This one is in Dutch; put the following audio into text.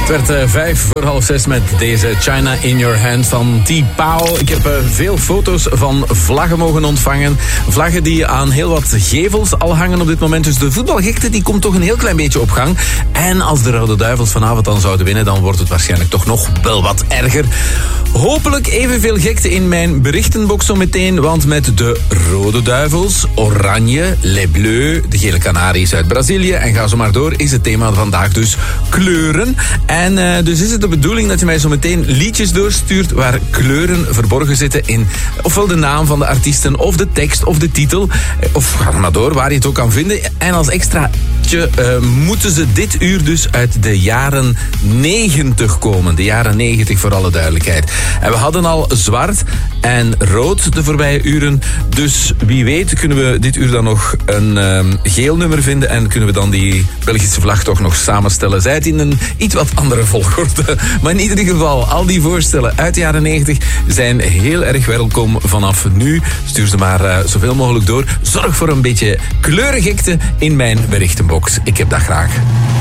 Het werd 5:45 met deze China in Your Hand van T-Pao. Ik heb veel foto's van vlaggen mogen ontvangen. Vlaggen die aan heel wat gevels al hangen op dit moment. Dus de voetbalgekte die komt toch een heel klein beetje op gang. En als de Rode Duivels vanavond dan zouden winnen, dan wordt het waarschijnlijk toch nog wel wat erger. Hopelijk evenveel gekte in mijn berichtenbox zo meteen. Want met de Rode Duivels, Oranje, Les Bleus, de Gele Canaries uit Brazilië en ga zo maar door, is het thema vandaag dus kleuren. En dus is het de bedoeling dat je mij zo meteen liedjes doorstuurt waar kleuren verborgen zitten in ofwel de naam van de artiesten of de tekst of de titel. Of ga maar door, waar je het ook kan vinden. En als extra moeten ze dit uur dus uit de jaren 90 komen. De jaren 90 voor alle duidelijkheid. En we hadden al zwart en rood de voorbije uren. Dus wie weet kunnen we dit uur dan nog een geel nummer vinden en kunnen we dan die Belgische vlag toch nog samenstellen. Zij het in een iets wat andere volgorde. Maar in ieder geval, al die voorstellen uit de jaren 90 zijn heel erg welkom vanaf nu. Stuur ze maar zoveel mogelijk door. Zorg voor een beetje kleurengekte in mijn berichtenbox. Ik heb dat graag.